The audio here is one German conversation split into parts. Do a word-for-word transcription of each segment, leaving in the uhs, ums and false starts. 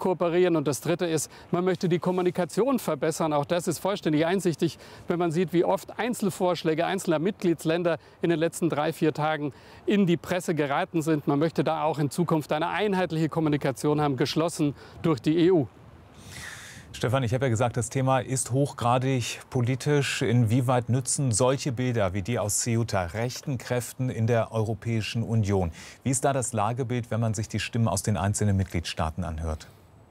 kooperieren. Und das Dritte ist, man möchte die Kommunikation verbessern. Auch das ist vollständig einsichtig, wenn man sieht, wie oft Einzelvorschläge einzelner Mitgliedsländer in den letzten drei, vier Tagen in die Presse geraten sind. Man möchte da auch in Zukunft eine einheitliche Kommunikation haben, geschlossen durch die E U. Stefan, ich habe ja gesagt, das Thema ist hochgradig politisch. Inwieweit nützen solche Bilder wie die aus Ceuta rechten Kräften in der Europäischen Union? Wie ist da das Lagebild, wenn man sich die Stimmen aus den einzelnen Mitgliedstaaten anhört?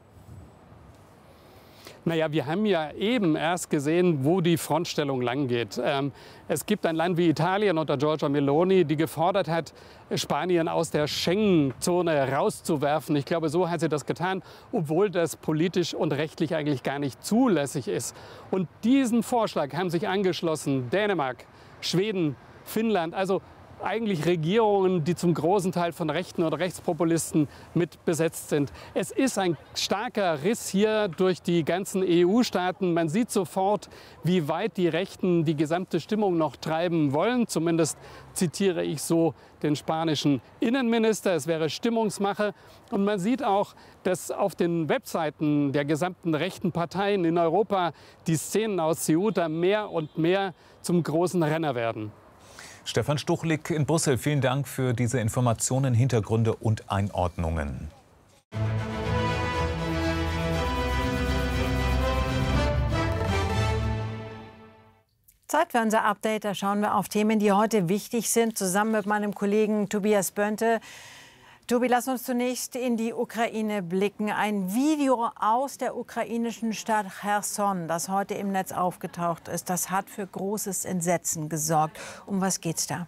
Naja, wir haben ja eben erst gesehen, wo die Frontstellung lang geht. Ähm, es gibt ein Land wie Italien unter Giorgia Meloni, die gefordert hat, Spanien aus der Schengen-Zone rauszuwerfen. Ich glaube, so hat sie das getan, obwohl das politisch und rechtlich eigentlich gar nicht zulässig ist. Und diesen Vorschlag haben sich angeschlossen Dänemark, Schweden, Finnland, also eigentlich Regierungen, die zum großen Teil von Rechten oder Rechtspopulisten mit besetzt sind. Es ist ein starker Riss hier durch die ganzen E U-Staaten. Man sieht sofort, wie weit die Rechten die gesamte Stimmung noch treiben wollen. Zumindest zitiere ich so den spanischen Innenminister. Es wäre Stimmungsmache. Und man sieht auch, dass auf den Webseiten der gesamten rechten Parteien in Europa die Szenen aus Ceuta mehr und mehr zum großen Renner werden. Stefan Stuchlik in Brüssel, vielen Dank für diese Informationen, Hintergründe und Einordnungen. Zeit für unser Update. Da schauen wir auf Themen, die heute wichtig sind, zusammen mit meinem Kollegen Tobias Bönte. Tobi, lass uns zunächst in die Ukraine blicken. Ein Video aus der ukrainischen Stadt Cherson, das heute im Netz aufgetaucht ist, das hat für großes Entsetzen gesorgt. Um was geht's da?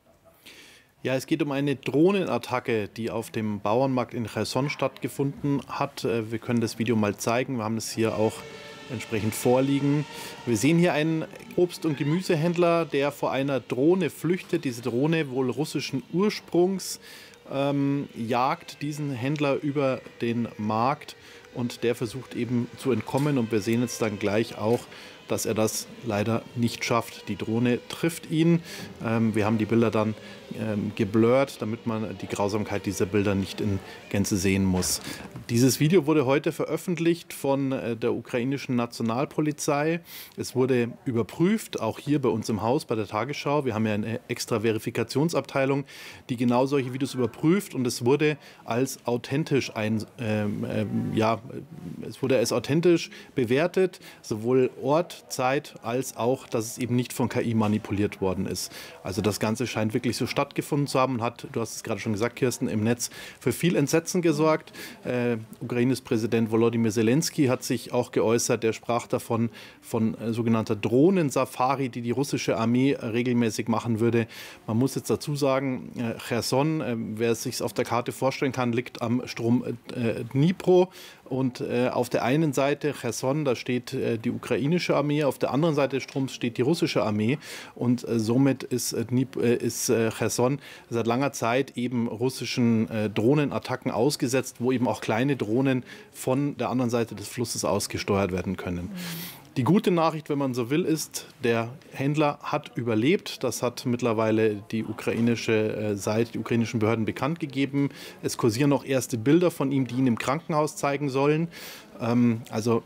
Ja, es geht um eine Drohnenattacke, die auf dem Bauernmarkt in Cherson stattgefunden hat. Wir können das Video mal zeigen. Wir haben es hier auch entsprechend vorliegen. Wir sehen hier einen Obst- und Gemüsehändler, der vor einer Drohne flüchtet. Diese Drohne, wohl russischen Ursprungs, Ähm, jagt diesen Händler über den Markt und der versucht eben zu entkommen und wir sehen jetzt dann gleich auch, dass er das leider nicht schafft. Die Drohne trifft ihn. Ähm, wir haben die Bilder dann ähm, geblurrt, damit man die Grausamkeit dieser Bilder nicht in Gänze sehen muss. Dieses Video wurde heute veröffentlicht von äh, der ukrainischen Nationalpolizei. Es wurde überprüft, auch hier bei uns im Haus, bei der Tagesschau. Wir haben ja eine extra Verifikationsabteilung, die genau solche Videos überprüft und es wurde als authentisch ein, ähm, ähm, ja, es wurde als authentisch bewertet, sowohl Ort, Zeit als auch, dass es eben nicht von K I manipuliert worden ist. Also das Ganze scheint wirklich so stattgefunden zu haben und hat, du hast es gerade schon gesagt, Kirsten, im Netz für viel Entsetzen gesorgt. Äh, Ukraines Präsident Volodymyr Zelensky hat sich auch geäußert. Der sprach davon, von äh, sogenannter Drohnensafari, die die russische Armee äh, regelmäßig machen würde. Man muss jetzt dazu sagen, äh, Cherson, äh, wer es sich auf der Karte vorstellen kann, liegt am Strom äh, Dnipro. Und äh, auf der einen Seite Cherson, da steht äh, die ukrainische Armee, auf der anderen Seite des Stroms steht die russische Armee. Und äh, somit ist, äh, Dnip, äh, ist äh, Cherson seit langer Zeit eben russischen äh, Drohnenattacken ausgesetzt, wo eben auch kleine Drohnen von der anderen Seite des Flusses aus gesteuert werden können. Mhm. Die gute Nachricht, wenn man so will, ist, der Händler hat überlebt. Das hat mittlerweile die ukrainische Seite, die ukrainischen Behörden bekannt gegeben. Es kursieren noch erste Bilder von ihm, die ihn im Krankenhaus zeigen sollen. Ähm, also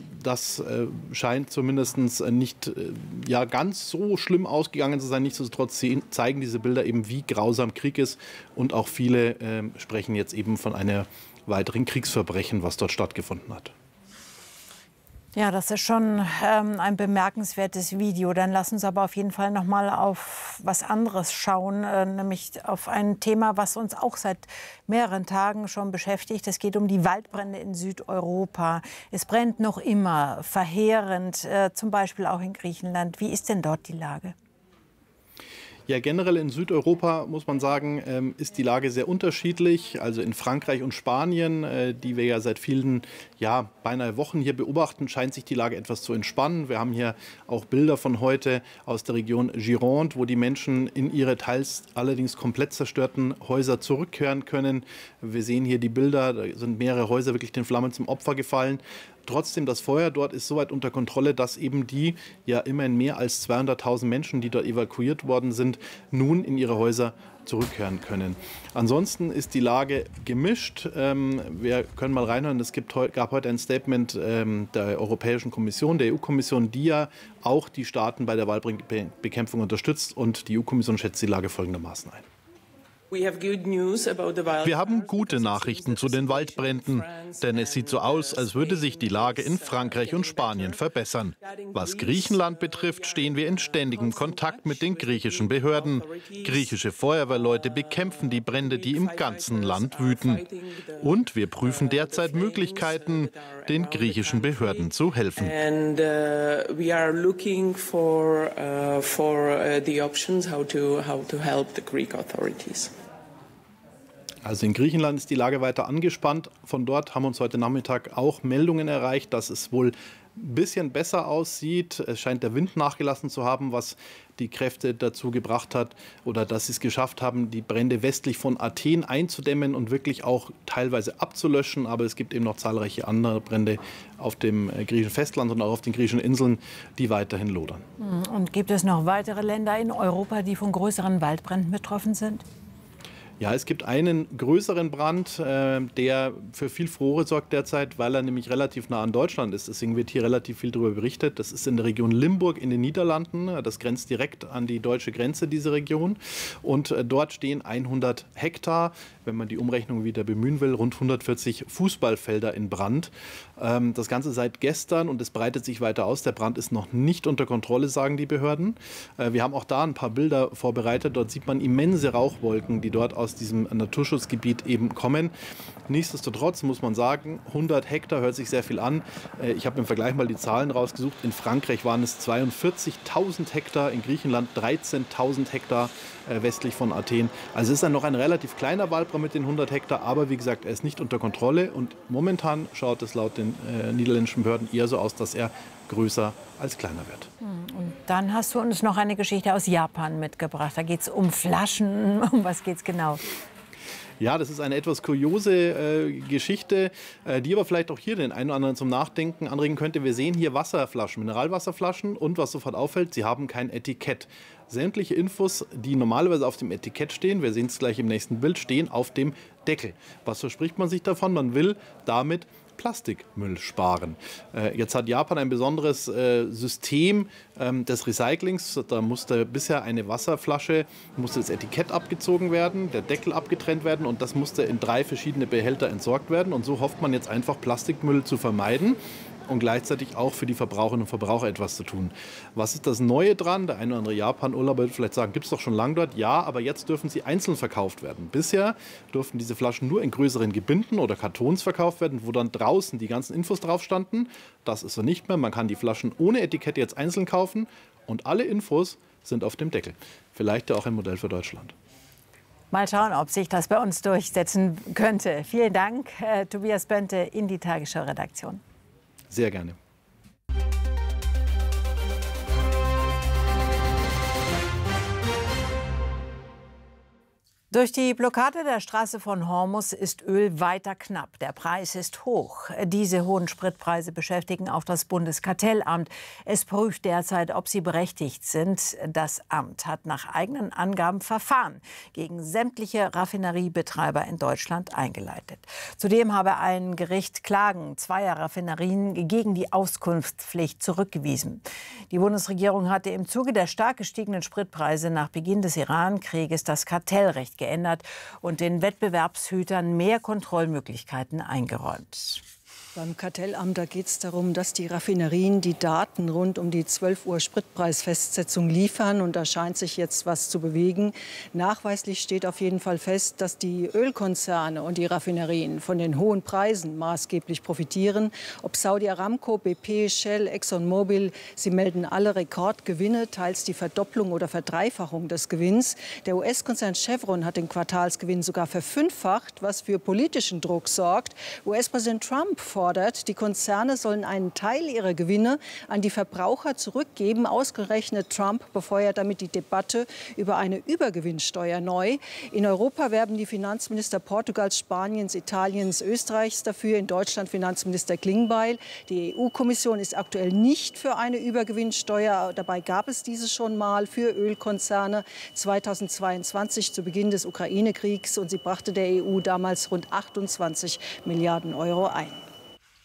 das äh, scheint zumindest nicht äh, ja, ganz so schlimm ausgegangen zu sein. Nichtsdestotrotz zeigen diese Bilder eben, wie grausam Krieg ist. Und auch viele äh, sprechen jetzt eben von einem weiteren Kriegsverbrechen, was dort stattgefunden hat. Ja, das ist schon ähm, ein bemerkenswertes Video. Dann lassen uns aber auf jeden Fall noch mal auf was anderes schauen, äh, nämlich auf ein Thema, was uns auch seit mehreren Tagen schon beschäftigt. Es geht um die Waldbrände in Südeuropa. Es brennt noch immer verheerend, äh, zum Beispiel auch in Griechenland. Wie ist denn dort die Lage? Ja, generell in Südeuropa, muss man sagen, ist die Lage sehr unterschiedlich. Also in Frankreich und Spanien, die wir ja seit vielen, ja, beinahe Wochen hier beobachten, scheint sich die Lage etwas zu entspannen. Wir haben hier auch Bilder von heute aus der Region Gironde, wo die Menschen in ihre teils allerdings komplett zerstörten Häuser zurückkehren können. Wir sehen hier die Bilder, da sind mehrere Häuser wirklich den Flammen zum Opfer gefallen. Trotzdem, das Feuer dort ist so weit unter Kontrolle, dass eben die ja immerhin mehr als zweihunderttausend Menschen, die dort evakuiert worden sind, sind, nun in ihre Häuser zurückkehren können. Ansonsten ist die Lage gemischt. Ähm, wir können mal reinhören, es gibt, gab heute ein Statement ähm, der Europäischen Kommission, der E U-Kommission, die ja auch die Staaten bei der Waldbrandbekämpfung unterstützt, und die E U-Kommission schätzt die Lage folgendermaßen ein. Wir haben gute Nachrichten zu den Waldbränden, denn es sieht so aus, als würde sich die Lage in Frankreich und Spanien verbessern. Was Griechenland betrifft, stehen wir in ständigem Kontakt mit den griechischen Behörden. Griechische Feuerwehrleute bekämpfen die Brände, die im ganzen Land wüten. Und wir prüfen derzeit Möglichkeiten, den griechischen Behörden zu helfen. And uh, we are looking for uh, for uh, the options how to how to help the Greek authorities. Also in Griechenland ist die Lage weiter angespannt. Von dort haben uns heute Nachmittag auch Meldungen erreicht, dass es wohl ein bisschen besser aussieht. Es scheint der Wind nachgelassen zu haben, was die Kräfte dazu gebracht hat oder dass sie es geschafft haben, die Brände westlich von Athen einzudämmen und wirklich auch teilweise abzulöschen. Aber es gibt eben noch zahlreiche andere Brände auf dem griechischen Festland und auch auf den griechischen Inseln, die weiterhin lodern. Und gibt es noch weitere Länder in Europa, die von größeren Waldbränden betroffen sind? Ja, es gibt einen größeren Brand, äh, der für viel Furore sorgt derzeit, weil er nämlich relativ nah an Deutschland ist. Deswegen wird hier relativ viel darüber berichtet. Das ist in der Region Limburg in den Niederlanden. Das grenzt direkt an die deutsche Grenze, diese Region. Und äh, dort stehen hundert Hektar, wenn man die Umrechnung wieder bemühen will, rund hundertvierzig Fußballfelder in Brand. Ähm, das Ganze seit gestern, und es breitet sich weiter aus. Der Brand ist noch nicht unter Kontrolle, sagen die Behörden. Äh, wir haben auch da ein paar Bilder vorbereitet. Dort sieht man immense Rauchwolken, die dort aus aus diesem Naturschutzgebiet eben kommen. Nichtsdestotrotz muss man sagen, hundert Hektar hört sich sehr viel an. Ich habe im Vergleich mal die Zahlen rausgesucht. In Frankreich waren es zweiundvierzigtausend Hektar, in Griechenland dreizehntausend Hektar westlich von Athen. Also es ist dann noch ein relativ kleiner Waldbrand mit den hundert Hektar, aber wie gesagt, er ist nicht unter Kontrolle und momentan schaut es laut den äh, niederländischen Behörden eher so aus, dass er größer als kleiner wird. Und dann hast du uns noch eine Geschichte aus Japan mitgebracht. Da geht es um Flaschen. Um was geht es genau? Ja, das ist eine etwas kuriose äh, Geschichte, äh, die aber vielleicht auch hier den einen oder anderen zum Nachdenken anregen könnte. Wir sehen hier Wasserflaschen, Mineralwasserflaschen, und was sofort auffällt, sie haben kein Etikett. Sämtliche Infos, die normalerweise auf dem Etikett stehen, wir sehen es gleich im nächsten Bild, stehen auf dem Deckel. Was verspricht man sich davon? Man will damit Plastikmüll sparen. Äh, jetzt hat Japan ein besonderes äh, System ähm, des Recyclings. Da musste bisher eine Wasserflasche, musste das Etikett abgezogen werden, der Deckel abgetrennt werden, und das musste in drei verschiedene Behälter entsorgt werden. Und so hofft man jetzt einfach, Plastikmüll zu vermeiden und gleichzeitig auch für die Verbraucherinnen und Verbraucher etwas zu tun. Was ist das Neue dran? Der eine oder andere Japan-Urlauber wird vielleicht sagen, gibt es doch schon lange dort. Ja, aber jetzt dürfen sie einzeln verkauft werden. Bisher durften diese Flaschen nur in größeren Gebinden oder Kartons verkauft werden, wo dann draußen die ganzen Infos drauf standen. Das ist so nicht mehr. Man kann die Flaschen ohne Etikette jetzt einzeln kaufen, und alle Infos sind auf dem Deckel. Vielleicht ja auch ein Modell für Deutschland. Mal schauen, ob sich das bei uns durchsetzen könnte. Vielen Dank, äh, Tobias Bönte in die Tagesschau-Redaktion. Sehr gerne. Durch die Blockade der Straße von Hormuz ist Öl weiter knapp. Der Preis ist hoch. Diese hohen Spritpreise beschäftigen auch das Bundeskartellamt. Es prüft derzeit, ob sie berechtigt sind. Das Amt hat nach eigenen Angaben Verfahren gegen sämtliche Raffineriebetreiber in Deutschland eingeleitet. Zudem habe ein Gericht Klagen zweier Raffinerien gegen die Auskunftspflicht zurückgewiesen. Die Bundesregierung hatte im Zuge der stark gestiegenen Spritpreise nach Beginn des Iran-Krieges das Kartellrecht geändert und den Wettbewerbshütern mehr Kontrollmöglichkeiten eingeräumt. Beim Kartellamt geht es darum, dass die Raffinerien die Daten rund um die zwölf Uhr Spritpreisfestsetzung liefern. Und da scheint sich jetzt was zu bewegen. Nachweislich steht auf jeden Fall fest, dass die Ölkonzerne und die Raffinerien von den hohen Preisen maßgeblich profitieren. Ob Saudi Aramco, B P, Shell, ExxonMobil, sie melden alle Rekordgewinne, teils die Verdopplung oder Verdreifachung des Gewinns. Der U S-Konzern Chevron hat den Quartalsgewinn sogar verfünffacht, was für politischen Druck sorgt. U S-Präsident Trump fordert gefordert. Die Konzerne sollen einen Teil ihrer Gewinne an die Verbraucher zurückgeben. Ausgerechnet Trump befeuert damit die Debatte über eine Übergewinnsteuer neu. In Europa werben die Finanzminister Portugals, Spaniens, Italiens, Österreichs dafür. In Deutschland Finanzminister Klingbeil. Die E U-Kommission ist aktuell nicht für eine Übergewinnsteuer. Dabei gab es diese schon mal für Ölkonzerne zweitausendzweiundzwanzig zu Beginn des Ukraine-Kriegs. Und sie brachte der E U damals rund achtundzwanzig Milliarden Euro ein.